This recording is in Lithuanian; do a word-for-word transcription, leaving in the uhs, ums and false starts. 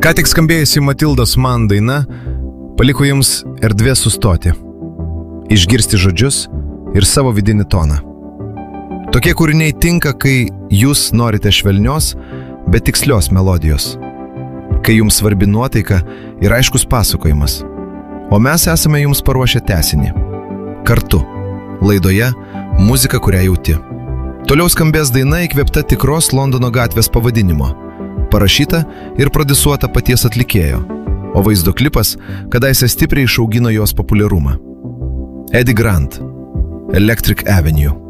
Ką tik skambėjusi Matildos Man daina paliko jums erdvės sustoti, išgirsti žodžius ir savo vidinį toną. Tokie kūriniai tinka, kai jūs norite švelnios, bet tikslios melodijos, kai jums svarbi nuotaika ir aiškus pasakojimas. O mes esame jums paruošę tęsinį. Kartu. Laidoje Muzika, kurią jauti. Toliau skambės daina įkvėpta tikros Londono gatvės pavadinimo, parašyta ir prodiusuota paties atlikėjo, o vaizdo klipas kadaise stipriai išaugino jos populiarumą. Eddie Grant, Electric Avenue.